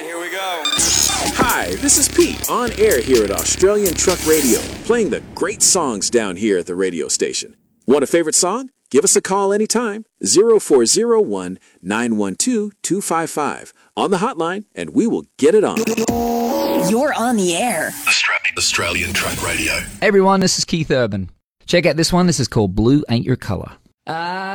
here we go. Hi, this is Pete, on air here at Australian Truck Radio, playing the great songs down here at the radio station. Want a favorite song? Give us a call anytime, 0401 912 255 on the hotline, and we will get it on. You're on the air. Australian Truck Radio. Hey everyone, this is Keith Urban. Check out this one. This is called Blue Ain't Your Color.